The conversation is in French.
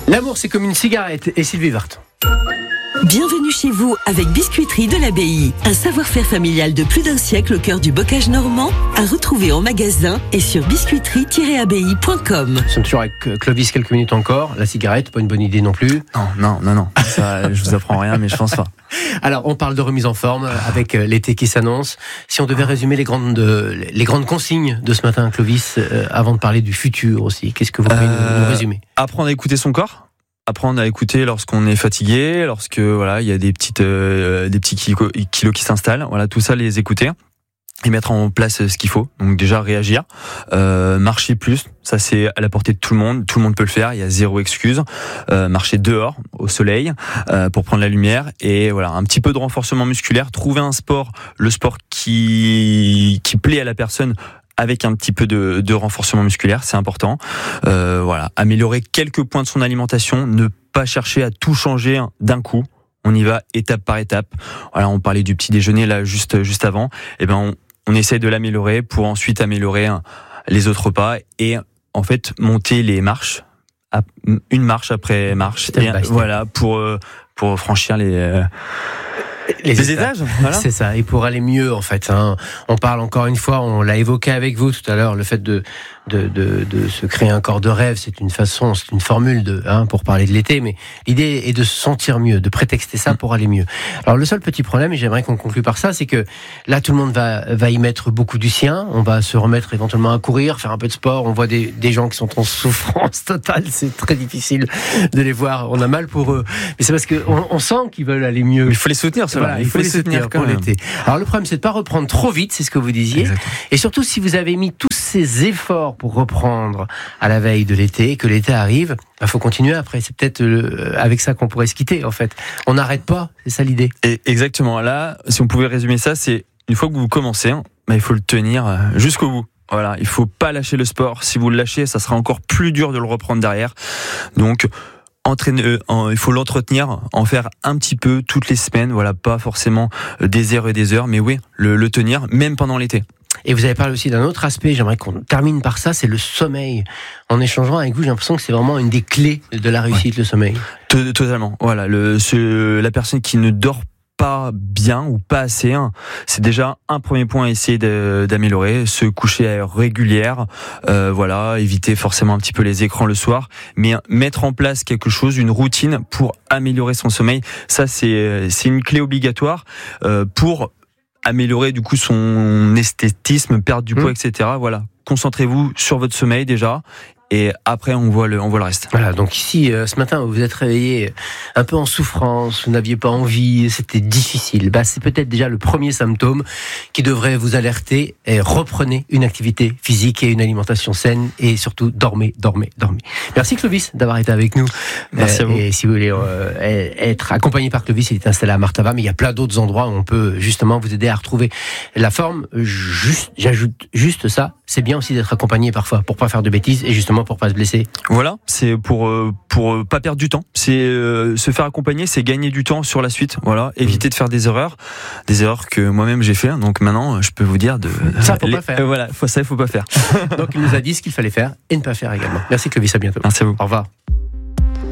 L'amour, c'est comme une cigarette. Et Sylvie Vartan. Bienvenue chez vous avec Biscuiterie de l'Abbaye. Un savoir-faire familial de plus d'un siècle au cœur du bocage normand, à retrouver en magasin et sur biscuiterie-abbaye.com. Nous sommes toujours avec Clovis quelques minutes encore. La cigarette, pas une bonne idée non plus. Non. Ça, je vous apprends rien, mais je pense pas. Alors, on parle de remise en forme avec l'été qui s'annonce. Si on devait résumer les grandes consignes de ce matin, Clovis, avant de parler du futur aussi, qu'est-ce que vous pouvez nous résumer ? Apprendre à écouter son corps. Apprendre à écouter lorsqu'on est fatigué, lorsque il y a des petits kilos qui s'installent. Voilà, tout ça, les écouter et mettre en place ce qu'il faut. Donc déjà réagir, marcher plus. Ça c'est à la portée de tout le monde. Tout le monde peut le faire. Il y a zéro excuse. Marcher dehors au soleil pour prendre la lumière et voilà un petit peu de renforcement musculaire. Trouver un sport, le sport qui plaît à la personne. Avec un petit peu de renforcement musculaire, c'est important. Améliorer quelques points de son alimentation, ne pas chercher à tout changer d'un coup. On y va étape par étape. Voilà, on parlait du petit déjeuner là juste avant. Et ben on essaye de l'améliorer pour ensuite améliorer les autres repas et en fait monter les marches, une marche après marche. Et, voilà pour franchir les étages, voilà. C'est ça, et pour aller mieux en fait. On parle encore une fois, on l'a évoqué avec vous tout à l'heure, le fait de se créer un corps de rêve, c'est une formule pour parler de l'été, mais l'idée est de se sentir mieux, de prétexter ça pour aller mieux. Alors le seul petit problème, et j'aimerais qu'on conclue par ça, c'est que là tout le monde va y mettre beaucoup du sien, on va se remettre éventuellement à courir, faire un peu de sport, on voit des gens qui sont en souffrance totale, c'est très difficile de les voir, on a mal pour eux, mais c'est parce qu'on sent qu'ils veulent aller mieux. Il faut les soutenir, il faut les soutenir pour l'été. Alors le problème c'est de ne pas reprendre trop vite, c'est ce que vous disiez. Exactement. Et surtout si vous avez mis tous ces efforts pour reprendre à la veille de l'été, que l'été arrive, il faut continuer après. C'est peut-être avec ça qu'on pourrait se quitter en fait. On n'arrête pas, c'est ça l'idée. Et exactement, là, si on pouvait résumer ça, c'est une fois que vous commencez, il faut le tenir jusqu'au bout. Voilà, il faut pas lâcher le sport. Si vous le lâchez, ça sera encore plus dur de le reprendre derrière. Donc il faut l'entretenir, en faire un petit peu toutes les semaines, voilà, pas forcément des heures et des heures, mais oui, le tenir, même pendant l'été. Et vous avez parlé aussi d'un autre aspect, j'aimerais qu'on termine par ça, c'est le sommeil. En échangeant avec vous, j'ai l'impression que c'est vraiment une des clés de la réussite, le sommeil. Totalement, voilà, la personne qui ne dort pas bien ou pas assez, c'est déjà un premier point à essayer d'améliorer, se coucher à heure régulière, éviter forcément un petit peu les écrans le soir, mais mettre en place quelque chose, une routine pour améliorer son sommeil, ça c'est une clé obligatoire pour améliorer du coup son esthétisme, perdre du poids, etc. Voilà, concentrez-vous sur votre sommeil déjà. Et après, on voit le reste. Voilà, donc ici, ce matin, vous vous êtes réveillé un peu en souffrance, vous n'aviez pas envie, c'était difficile. C'est peut-être déjà le premier symptôme qui devrait vous alerter. Et reprenez une activité physique et une alimentation saine et surtout, dormez. Merci Clovis d'avoir été avec nous. Merci à vous. Et si vous voulez être accompagné par Clovis, il est installé à Martava, mais il y a plein d'autres endroits où on peut justement vous aider à retrouver la forme. J'ajoute juste ça, c'est bien aussi d'être accompagné parfois pour pas faire de bêtises et justement pour pas se blesser. Voilà, c'est pour pas perdre du temps. C'est se faire accompagner, c'est gagner du temps sur la suite. Voilà, éviter de faire des erreurs que moi-même j'ai fait. Donc maintenant, je peux vous dire ça faut pas faire. Voilà, il faut pas faire. Donc il nous a dit ce qu'il fallait faire et ne pas faire également. Merci Clovis, à bientôt. Merci à vous. Au revoir.